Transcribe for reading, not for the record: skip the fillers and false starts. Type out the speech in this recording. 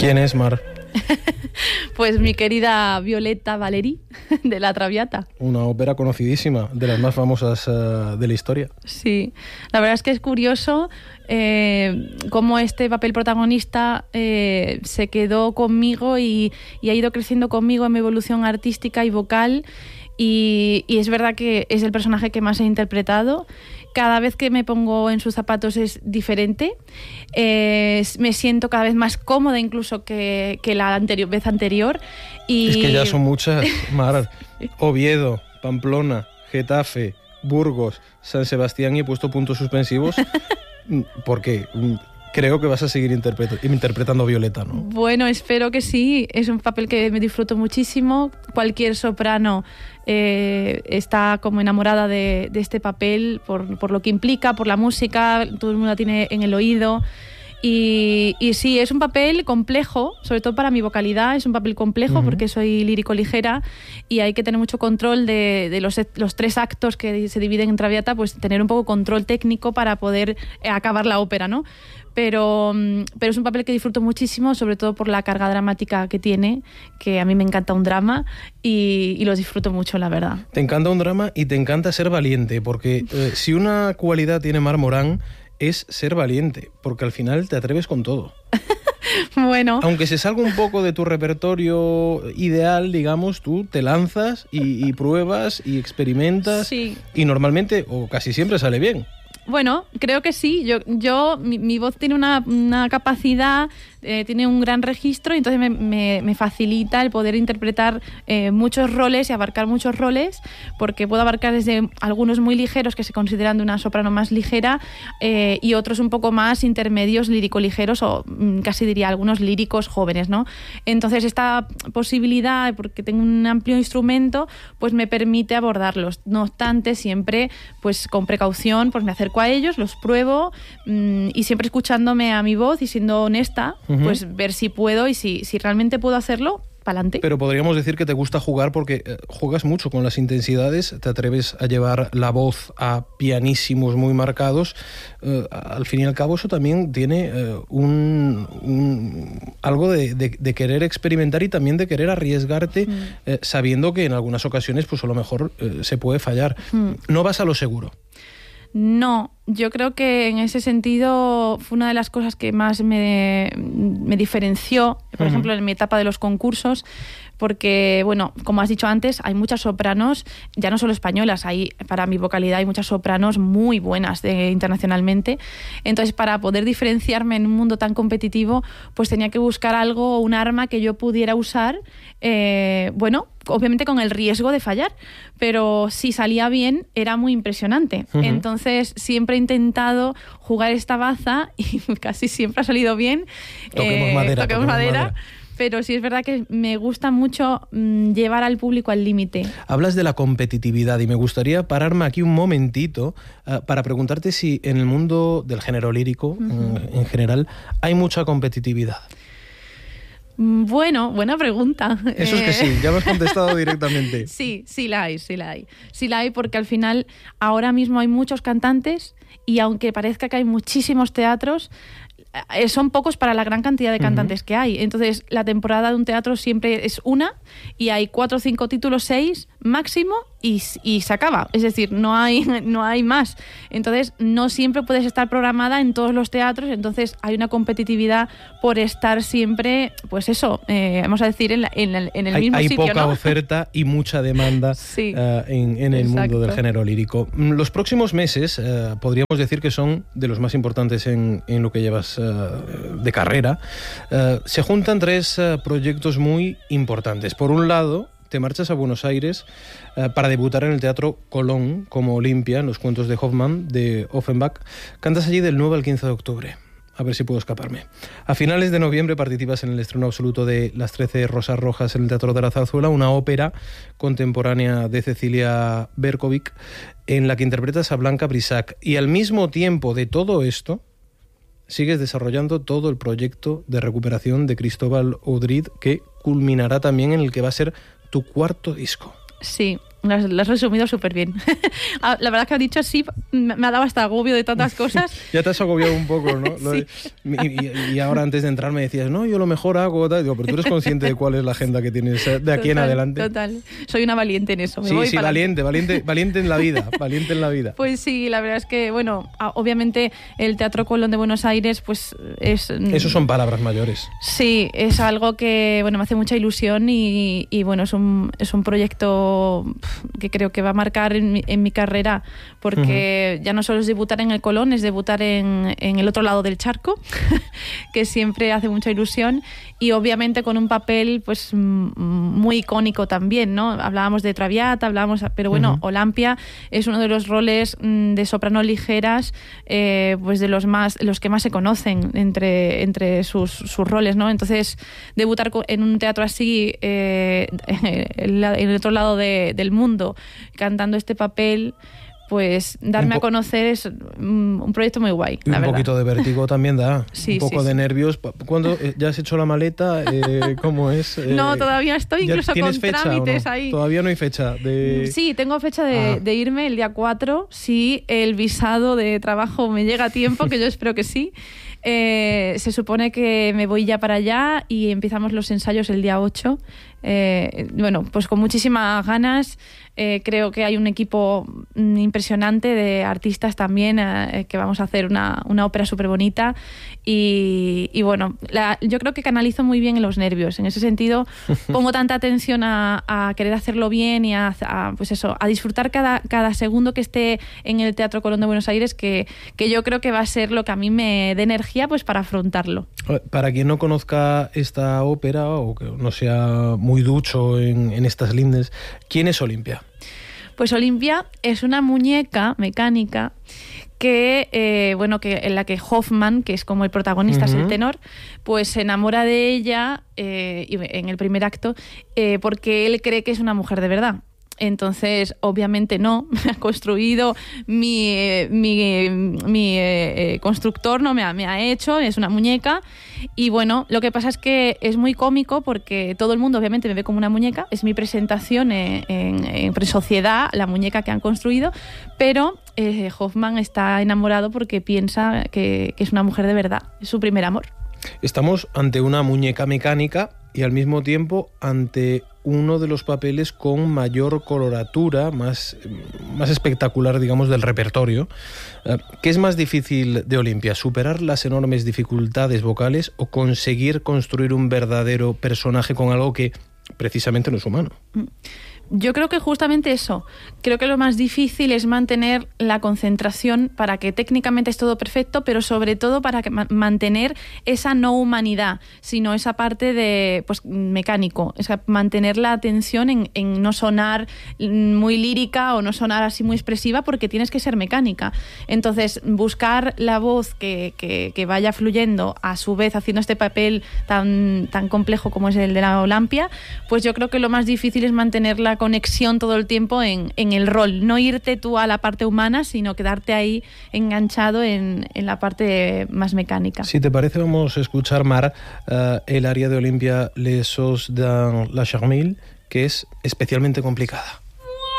¿Quién es Mar? Pues mi querida Violeta Valeri, de La Traviata. Una ópera conocidísima, de las más famosas de la historia. Sí, la verdad es que es curioso cómo este papel protagonista se quedó conmigo y ha ido creciendo conmigo en mi evolución artística y vocal. Y es verdad que es el personaje que más he interpretado. Cada vez que me pongo en sus zapatos es diferente. Me siento cada vez más cómoda incluso que la vez anterior. Y... Es que ya son muchas, Mar. Oviedo, Pamplona, Getafe, Burgos, San Sebastián, y he puesto puntos suspensivos porque creo que vas a seguir interpretando Violeta, ¿no? Bueno, espero que sí. Es un papel que me disfruto muchísimo. Cualquier soprano está como enamorada de este papel por lo que implica, por la música, todo el mundo la tiene en el oído. Y sí, es un papel complejo, sobre todo para mi vocalidad, es un papel complejo porque soy lírico-ligera y hay que tener mucho control de los 3 actos que se dividen en Traviata, pues tener un poco control técnico para poder acabar la ópera, ¿no? Pero es un papel que disfruto muchísimo, sobre todo por la carga dramática que tiene, que a mí me encanta un drama y lo disfruto mucho, la verdad. Te encanta un drama y te encanta ser valiente, porque si una cualidad tiene Mar Morán es ser valiente, porque al final te atreves con todo. Bueno. Aunque se salga un poco de tu repertorio ideal, digamos, tú te lanzas y pruebas y experimentas. Sí. Y normalmente, o casi siempre, sale bien. Bueno, creo que sí. Mi voz tiene una capacidad, tiene un gran registro, y entonces me facilita el poder interpretar muchos roles y abarcar muchos roles, porque puedo abarcar desde algunos muy ligeros que se consideran de una soprano más ligera y otros un poco más intermedios, lírico-ligeros, o casi diría algunos líricos jóvenes, ¿no? Entonces esta posibilidad, porque tengo un amplio instrumento, pues me permite abordarlos. No obstante, siempre pues con precaución, pues me acerco a ellos, los pruebo y siempre escuchándome a mi voz y siendo honesta, pues ver si puedo y si realmente puedo hacerlo, pa'lante. Pero podríamos decir que te gusta jugar porque juegas mucho con las intensidades, te atreves a llevar la voz a pianísimos muy marcados. Al fin y al cabo eso también tiene algo de querer experimentar y también de querer arriesgarte, sabiendo que en algunas ocasiones pues a lo mejor se puede fallar. No vas a lo seguro. No, yo creo que en ese sentido fue una de las cosas que más me diferenció, por ejemplo, en mi etapa de los concursos, porque, bueno, como has dicho antes, hay muchas sopranos, ya no solo españolas, para mi vocalidad hay muchas sopranos muy buenas internacionalmente. Entonces, para poder diferenciarme en un mundo tan competitivo, pues tenía que buscar algo, un arma que yo pudiera usar, bueno, obviamente con el riesgo de fallar, pero si salía bien era muy impresionante. Entonces siempre he intentado jugar esta baza y casi siempre ha salido bien. Toquemos madera. Pero sí es verdad que me gusta mucho llevar al público al límite. Hablas de la competitividad y me gustaría pararme aquí un momentito para preguntarte si en el mundo del género lírico en general hay mucha competitividad. Bueno, buena pregunta. Eso es que sí, ya me has contestado directamente. Sí la hay. Sí la hay porque al final ahora mismo hay muchos cantantes y aunque parezca que hay muchísimos teatros, son pocos para la gran cantidad de cantantes que hay. Entonces, la temporada de un teatro siempre es una y hay 4 o 5 títulos, 6 máximo y se acaba. Es decir, no hay más. Entonces, no siempre puedes estar programada en todos los teatros. Entonces, hay una competitividad por estar siempre, pues eso, vamos a decir, en el mismo sitio. Hay poca ¿no? oferta y mucha demanda sí, en el mundo del género lírico. Los próximos meses podríamos decir que son de los más importantes en lo que llevas de carrera. Se juntan 3 proyectos muy importantes. Por un lado, te marchas a Buenos Aires para debutar en el Teatro Colón como Olimpia en los cuentos de Hoffmann, de Offenbach. Cantas allí del 9 al 15 de octubre. A ver si puedo escaparme. A finales de noviembre participas en el estreno absoluto de Las 13 Rosas Rojas en el Teatro de la Zarzuela, una ópera contemporánea de Cecilia Berkovic, en la que interpretas a Blanca Brisac. Y al mismo tiempo de todo esto, sigues desarrollando todo el proyecto de recuperación de Cristóbal Odrid, que culminará también en el que va a ser tu 4º disco. Sí, Lo has resumido súper bien. La verdad que has dicho así, me ha dado hasta agobio de tantas cosas. Ya te has agobiado un poco, ¿no? Sí. Y ahora antes de entrar me decías, no, yo lo mejor hago, tal. Digo, pero tú eres consciente de cuál es la agenda que tienes de aquí en adelante. Total, soy una valiente en eso. Sí, valiente en la vida, valiente en la vida. Pues sí, la verdad es que, bueno, obviamente el Teatro Colón de Buenos Aires, pues es... Eso son palabras mayores. Sí, es algo que, bueno, me hace mucha ilusión y bueno, es un proyecto que creo que va a marcar en mi carrera, porque ya no solo es debutar en el Colón, es debutar en el otro lado del charco, que siempre hace mucha ilusión, y obviamente con un papel pues muy icónico también, ¿no? Hablábamos de Traviata, pero bueno, Olampia es uno de los roles de soprano ligeras, pues de los que más se conocen entre sus roles, ¿no? Entonces, debutar en un teatro así, en el otro lado del mundo, cantando este papel, pues darme a conocer es un proyecto muy guay. Y un poquito de vértigo también da, sí, un poco de nervios. ¿Cuándo ya has hecho la maleta? ¿Cómo es? No, todavía estoy incluso con fecha, trámites ¿o no? ahí. Todavía no hay fecha. Sí, tengo fecha de irme el día 4, si el visado de trabajo me llega a tiempo, que yo espero que sí. Se supone que me voy ya para allá y empezamos los ensayos el día 8. Bueno, pues con muchísimas ganas. Creo que hay un equipo impresionante de artistas también, que vamos a hacer una ópera súper bonita y bueno, yo creo que canalizo muy bien los nervios. En ese sentido pongo tanta atención a querer hacerlo bien y a disfrutar cada segundo que esté en el Teatro Colón de Buenos Aires, que yo creo que va a ser lo que a mí me dé energía pues para afrontarlo. Para quien no conozca esta ópera o que no sea muy ducho en estas lindes, ¿quién es Olimpia? Pues Olimpia es una muñeca mecánica que en la que Hoffmann, que es como el protagonista, es el tenor, pues se enamora de ella en el primer acto, porque él cree que es una mujer de verdad. Entonces, obviamente no, me ha construido mi constructor, no me ha hecho, es una muñeca. Y bueno, lo que pasa es que es muy cómico porque todo el mundo obviamente me ve como una muñeca, es mi presentación en sociedad, la muñeca que han construido, pero Hoffmann está enamorado porque piensa que es una mujer de verdad, es su primer amor. Estamos ante una muñeca mecánica y al mismo tiempo ante uno de los papeles con mayor coloratura, más espectacular, digamos, del repertorio. ¿Qué es más difícil de Olimpia? ¿Superar las enormes dificultades vocales o conseguir construir un verdadero personaje con algo que precisamente no es humano? Yo creo que justamente eso. Creo que lo más difícil es mantener la concentración para que técnicamente es todo perfecto, pero sobre todo para que mantener esa no humanidad, sino esa parte de mecánico. Es mantener la atención en no sonar muy lírica o no sonar así muy expresiva, porque tienes que ser mecánica. Entonces, buscar la voz que vaya fluyendo, a su vez haciendo este papel tan complejo como es el de la Olampia, pues yo creo que lo más difícil es mantener la conexión todo el tiempo en el rol, no irte tú a la parte humana, sino quedarte ahí enganchado en la parte más mecánica. Si te parece, vamos a escuchar, Mar, el aria de Olimpia, Les Os dans la Charmille, que es especialmente complicada.